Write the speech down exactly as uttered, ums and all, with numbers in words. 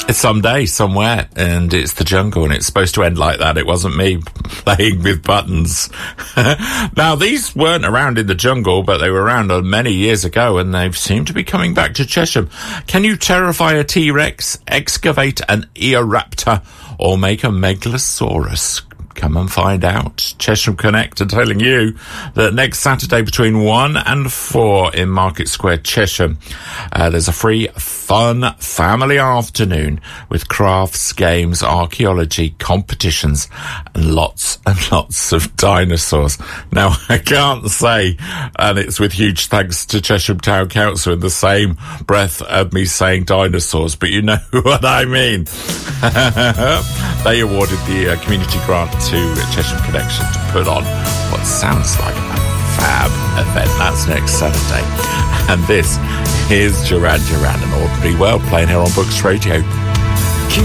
someday, somewhere, and it's the jungle, and it's supposed to end like that. It wasn't me playing with buttons. Now, these weren't around in the jungle, but they were around many years ago, and they seem to be coming back to Chesham. Can you terrify a T-Rex, excavate an Eoraptor, or make a Megalosaurus? Come and find out. Chesham Connect are telling you that next Saturday between one and four in Market Square, Chesham, uh, there's a free, fun family afternoon with crafts, games, archaeology, competitions, and lots and lots of dinosaurs. Now, I can't say, and it's with huge thanks to Chesham Town Council in the same breath of me saying dinosaurs, but you know what I mean. They awarded the uh, community grant to Chesham Connection to put on what sounds like a fab event. That's next Saturday. And this is Duran Duran and Ordinary World playing here on Books Radio.